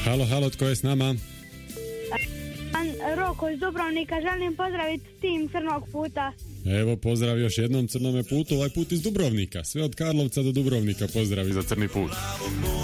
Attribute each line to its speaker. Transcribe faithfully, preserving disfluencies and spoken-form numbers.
Speaker 1: Halo, halo, tko je s nama?
Speaker 2: Roko iz Dubrovnika, želim pozdraviti tim Crnog puta.
Speaker 1: Evo, pozdrav još jednom Crnome putu, ovaj put iz Dubrovnika. Sve od Karlovca do Dubrovnika pozdravi za Crni put.